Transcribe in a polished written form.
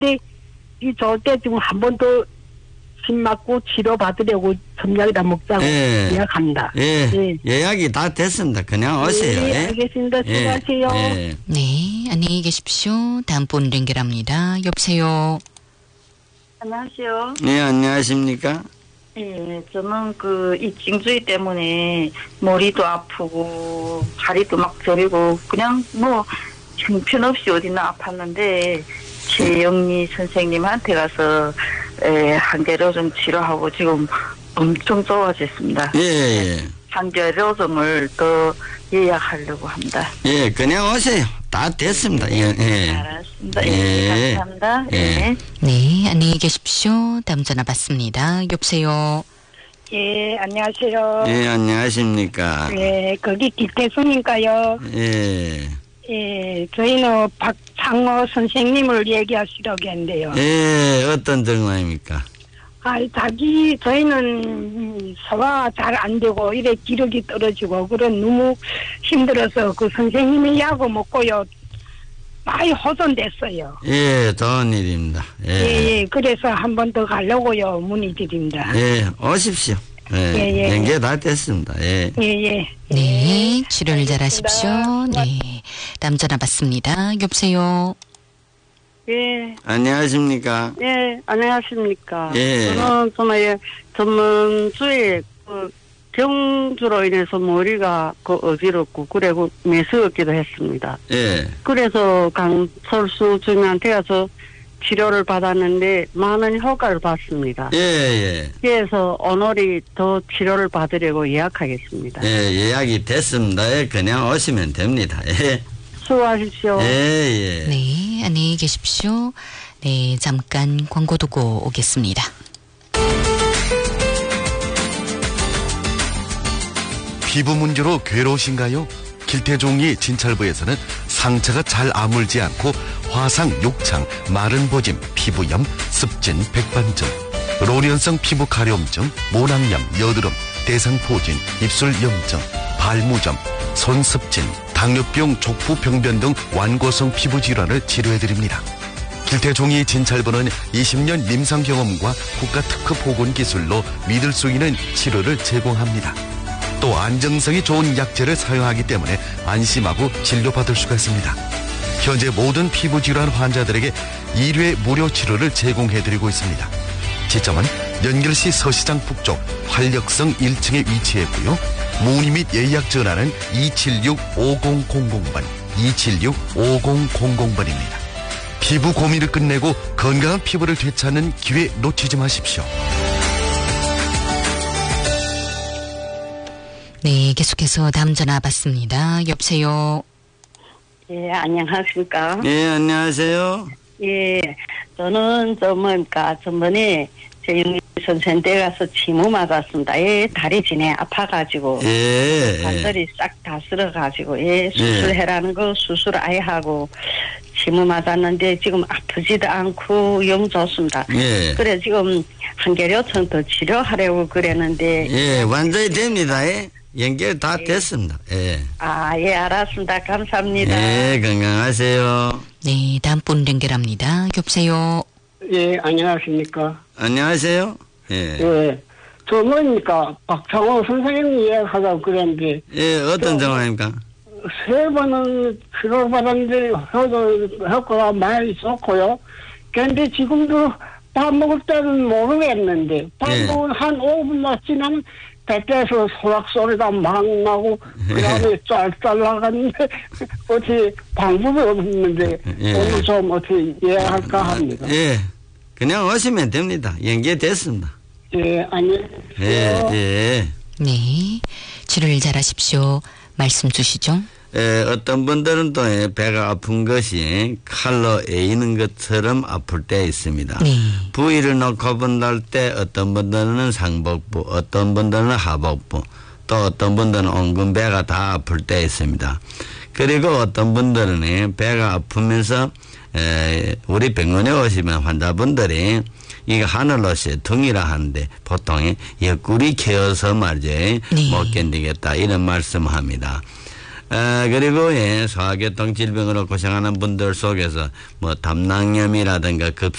때, 이 좋을 때 지금 한 번 더 침 맞고 치료받으려고 점약이다 먹자고 예약합니다. 예. 예약이 다 됐습니다. 그냥 오세요. 네, 알겠습니다. 수고하세요. 네, 안녕히 계십시오. 다음 분 연결합니다. 여보세요. 안녕하세요. 네, 안녕하십니까? 예, 저는 이 찡주의 때문에 머리도 아프고, 다리도 막 저리고, 그냥 형편없이 어디나 아팠는데, 최영미 선생님한테 가서, 한계로 좀 치료하고 지금 엄청 좋아졌습니다. 예. 한계로점을 더 예약하려고 합니다. 예, 그냥 오세요. 다 됐습니다. 알았습니다. 감사합니다. 네, 안녕히 계십시오. 다음 전화 받습니다. 여보세요. 예, 안녕하세요. 예, 안녕하십니까? 예, 거기 김태순인가요? 예. 예, 저희는 박창호 선생님을 얘기하시려고 했는데요. 예, 어떤 증상입니까? 저희는 소화가 잘 안 되고, 이래 기력이 떨어지고, 그런 너무 힘들어서 그 선생님이 약을 먹고요, 많이 호전됐어요. 예, 좋은 일입니다. 예, 그래서 한 번 더 가려고요, 문의드립니다. 예, 오십시오. 예. 연계 다 됐습니다. 예. 네, 치료를 잘 하십시오. 네. 다음 전화 받습니다. 여보세요. 예. 안녕하십니까? 예, 안녕하십니까. 예. 저는 정말 전번 주에 경주로 인해서 머리가 어지럽고, 그래, 매스럽기도 했습니다. 예. 그래서 강철수 주님한테 가서 치료를 받았는데 많은 효과를 봤습니다. 예. 그래서 오늘이 더 치료를 받으려고 예약하겠습니다. 예, 예약이 됐습니다. 예, 그냥 오시면 됩니다. 예. 수고하십시오. 예. 네, 안녕히 계십시오. 네, 잠깐 광고 듣고 오겠습니다. 피부 문제로 괴로우신가요? 길태종이 진찰부에서는 상처가 잘 아물지 않고 화상, 욕창, 마른 보짐, 피부염, 습진, 백반증, 로련성 피부 가려움증, 모낭염, 여드름, 대상포진, 입술 염증, 발무점, 손습진, 당뇨병, 족부 병변 등 완고성 피부 질환을 치료해드립니다. 길태종이 진찰부는 20년 임상 경험과 국가 특허 보건 기술로 믿을 수 있는 치료를 제공합니다. 또 안정성이 좋은 약재를 사용하기 때문에 안심하고 진료받을 수가 있습니다. 현재 모든 피부질환 환자들에게 1회 무료 치료를 제공해드리고 있습니다. 지점은 연결시 서시장 북쪽 활력성 1층에 위치했고요. 문의 및 예약 전화는 276-5000번, 276-5000번입니다. 피부 고민을 끝내고 건강한 피부를 되찾는 기회 놓치지 마십시오. 네, 계속해서 다음 전화 받습니다. 여보세요. 예, 안녕하십니까. 예, 안녕하세요. 예, 저는 전번에 최영미 선생 댁 가서 치무 맞았습니다. 예, 다리 지내 아파가지고. 관절이 싹 다 쓸어가지고, 수술해라는 거 수술 아예 하고, 치무 맞았는데 지금 아프지도 않고 영 좋습니다. 그래, 지금 한계료청 더 치료하려고 그랬는데. 예, 완전히 됩니다. 연결 다 됐습니다. 예. 알았습니다. 감사합니다. 예, 건강하세요. 네, 다음 분 연결합니다. 여보세요. 예, 안녕하십니까. 안녕하세요. 예. 저 뭐입니까? 박창호 선생님 예약하자고 그랬는데. 예, 어떤 정황입니까? 3번은 치료를 받았는데 효과가 많이 좋고요. 그런데 지금도 밥 먹을 때는 모르겠는데 밥 먹은 한 5분만 지나면 배에서 소락 소리가 막 나고 그다음에 짤짤 나가는데 어떻게 방법이 없는데 오늘 좀 어떻게 예약할까 합니다. 예, 그냥 오시면 됩니다. 연계됐습니다. 예, 안녕히 계세요. 예. 네, 치료를 잘하십시오. 말씀 주시죠. 어떤 분들은 또 배가 아픈 것이 칼로 에이는 것처럼 아플 때 있습니다. 부위를 놓고 본다할 때 어떤 분들은 상복부, 어떤 분들은 하복부, 또 어떤 분들은 온근 배가 다 아플 때 있습니다. 그리고 어떤 분들은 배가 아프면서 우리 병원에 오시면 환자분들이 이거 하늘로서 등이라 하는데 보통 옆구리 캐어서 말이죠. 못 견디겠다 이런 말씀을 합니다. 그리고 소화계통 질병으로 고생하는 분들 속에서 뭐 담낭염이라든가